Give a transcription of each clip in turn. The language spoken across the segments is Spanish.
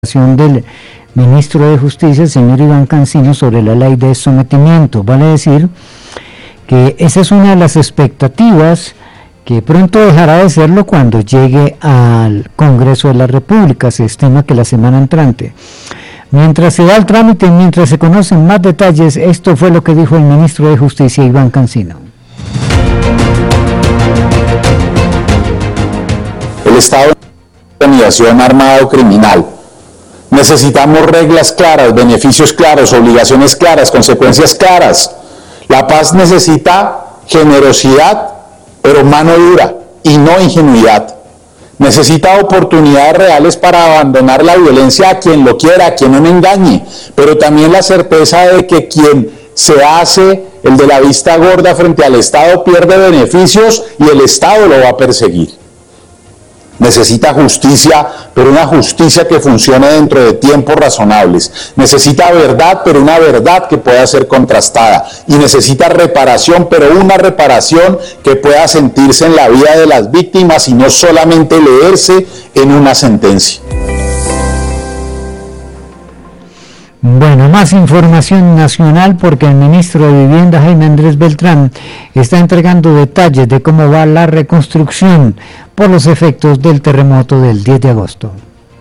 Del ministro de Justicia, el señor Iván Cancino, sobre la ley de sometimiento. Vale decir que esa es una de las expectativas que pronto dejará de serlo cuando llegue al Congreso de la República. Se estima que la semana entrante. Mientras se da el trámite y mientras se conocen más detalles, esto fue lo que dijo el ministro de Justicia, Iván Cancino. El Estado es una organización armada o criminal. Necesitamos reglas claras, beneficios claros, obligaciones claras, consecuencias claras. La paz necesita generosidad, pero mano dura y no ingenuidad. Necesita oportunidades reales para abandonar la violencia a quien lo quiera, a quien no me engañe, pero también la certeza de que quien se hace el de la vista gorda frente al Estado pierde beneficios y el Estado lo va a perseguir. Necesita justicia, pero una justicia que funcione dentro de tiempos razonables. Necesita verdad, pero una verdad que pueda ser contrastada. Y necesita reparación, pero una reparación que pueda sentirse en la vida de las víctimas y no solamente leerse en una sentencia. Bueno, más información nacional porque el ministro de Vivienda, Jaime Andrés Beltrán, está entregando detalles de cómo va la reconstrucción por los efectos del terremoto del 10 de agosto.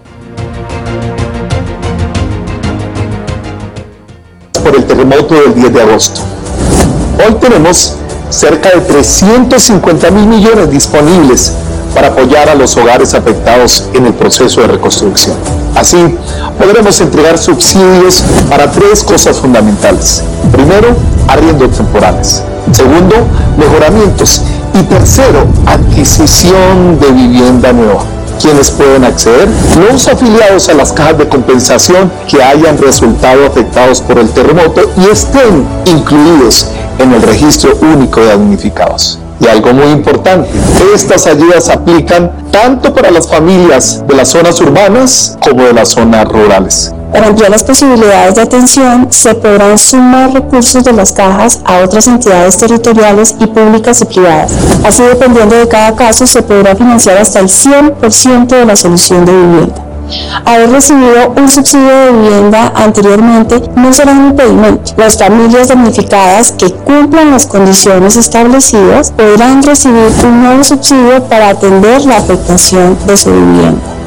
Por el terremoto del 10 de agosto. Hoy tenemos cerca de 350.000 millones disponibles para apoyar a los hogares afectados en el proceso de reconstrucción. Así, podremos entregar subsidios para tres cosas fundamentales. Primero, arriendos temporales. Segundo, mejoramientos. Y tercero, adquisición de vivienda nueva. ¿Quiénes pueden acceder? Los afiliados a las cajas de compensación que hayan resultado afectados por el terremoto y estén incluidos en el registro único de damnificados. Y algo muy importante, estas ayudas aplican tanto para las familias de las zonas urbanas como de las zonas rurales. Para ampliar las posibilidades de atención, se podrán sumar recursos de las cajas a otras entidades territoriales y públicas y privadas. Así, dependiendo de cada caso, se podrá financiar hasta el 100% de la solución de vivienda. Haber recibido un subsidio de vivienda anteriormente no será un impedimento. Las familias damnificadas que cumplan las condiciones establecidas podrán recibir un nuevo subsidio para atender la afectación de su vivienda.